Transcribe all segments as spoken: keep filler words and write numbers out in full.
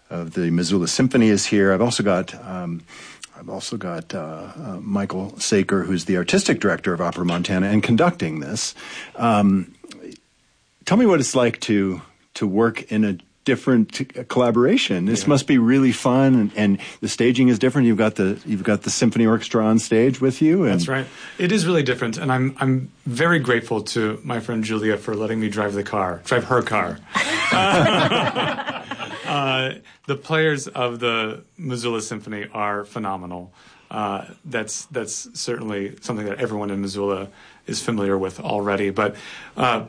of the Missoula Symphony is here. I've also got um, I've also got uh, uh, Michael Saker, who's the artistic director of Opera Montana and conducting this. Um, tell me what it's like to to work in a different collaboration. This yeah. must be really fun, and, and the staging is different. You've got the you've got the symphony orchestra on stage with you. And that's right. It is really different, and I'm I'm very grateful to my friend Julia for letting me drive the car, drive her car. uh, uh, the players of the Missoula Symphony are phenomenal. Uh, that's that's certainly something that everyone in Missoula is familiar with already. But uh,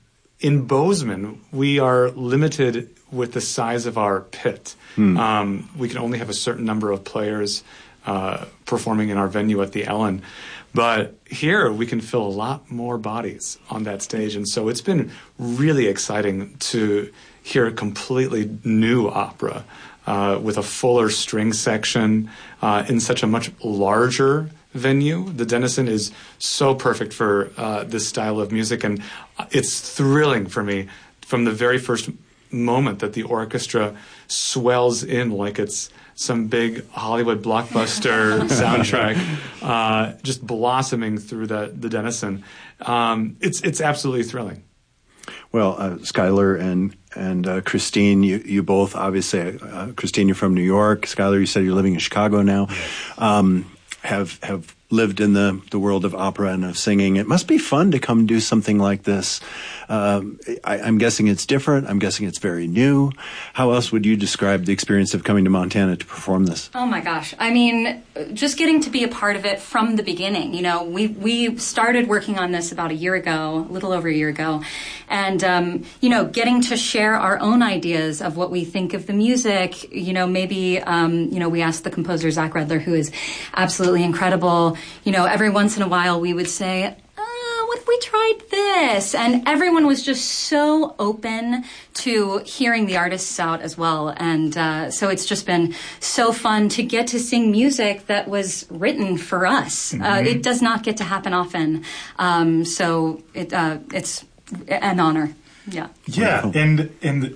in Bozeman, we are limited with the size of our pit. Hmm. Um, we can only have a certain number of players uh, performing in our venue at the Ellen. But here we can fill a lot more bodies on that stage. And so it's been really exciting to hear a completely new opera uh, with a fuller string section uh, in such a much larger venue. The Dennison is so perfect for uh, this style of music. And it's thrilling for me from the very first moment that the orchestra swells in like it's some big Hollywood blockbuster soundtrack, uh, just blossoming through the, the Dennison. Um, it's it's absolutely thrilling. Well, uh, Skylar and and uh, Christine, you, you both obviously, uh, Christine, you're from New York. Skylar, you said you're living in Chicago now. Um, have have lived in the, the world of opera and of singing. It must be fun to come do something like this. Um, I, I'm guessing it's different. I'm guessing it's very new. How else would you describe the experience of coming to Montana to perform this? Oh my gosh. I mean, just getting to be a part of it from the beginning. You know, we we started working on this about a year ago, a little over a year ago. And, um, you know, getting to share our own ideas of what we think of the music. You know, maybe, um, you know, we asked the composer, Zach Redler, who is absolutely incredible. You know, every once in a while we would say, uh, what if we tried this? And everyone was just so open to hearing the artists out as well. And uh, so it's just been so fun to get to sing music that was written for us. Mm-hmm. Uh, it does not get to happen often. Um, so it uh, it's an honor. Yeah. Yeah. And, and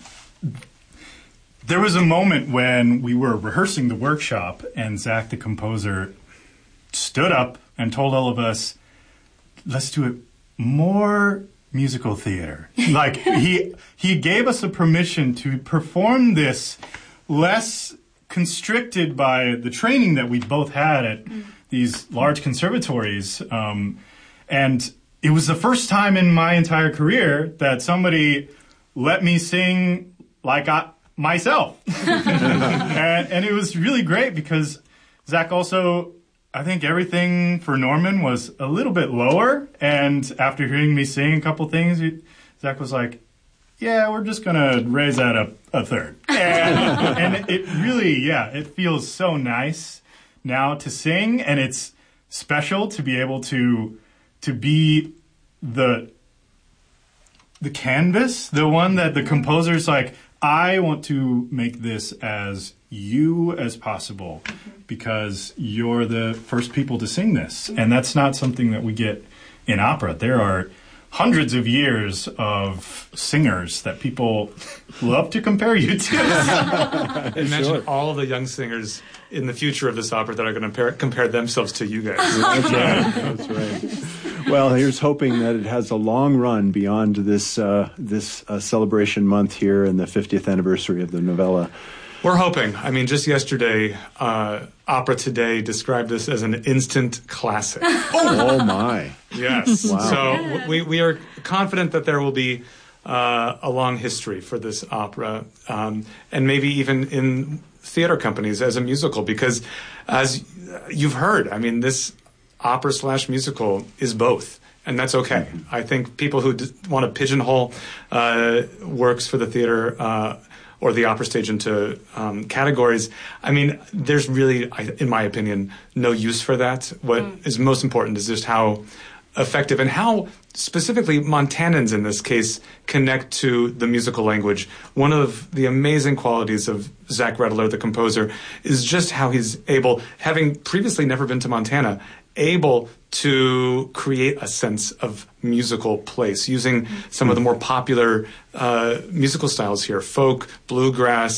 there was a moment when we were rehearsing the workshop and Zach, the composer, stood up and told all of us, let's do it more musical theater. Like, he he gave us a permission to perform this less constricted by the training that we both had at mm. these large conservatories. Um, and it was the first time in my entire career that somebody let me sing like I, myself. and, and it was really great because Zach also... I think everything for Norman was a little bit lower, and after hearing me sing a couple things, Zach was like, yeah, we're just going to raise that up a third. And, and it really, yeah, it feels so nice now to sing, and it's special to be able to to be the the canvas, the one that the composer's like, I want to make this as you as possible because you're the first people to sing this. And that's not something that we get in opera. There are hundreds of years of singers that people love to compare you to. Imagine sure. all the young singers in the future of this opera that are going to compare, compare themselves to you guys. That's right. That's right. Well, here's hoping that it has a long run beyond this uh, this uh, celebration month here and the fiftieth anniversary of the novella. We're hoping. I mean, just yesterday, uh, Opera Today described this as an instant classic. Oh, my. Yes. Wow. So yeah. we, we are confident that there will be uh, a long history for this opera, um, and maybe even in theater companies as a musical, because as you've heard, I mean, this opera slash musical is both. And that's okay. Mm-hmm. I think people who d- want to pigeonhole uh, works for the theater uh, or the opera stage into um, categories, I mean, there's really, in my opinion, no use for that. What mm. is most important is just how effective and how specifically Montanans in this case connect to the musical language. One of the amazing qualities of Zach Redler, the composer, is just how he's able, having previously never been to Montana, able to create a sense of musical place using some of the more popular uh, musical styles here, folk, bluegrass,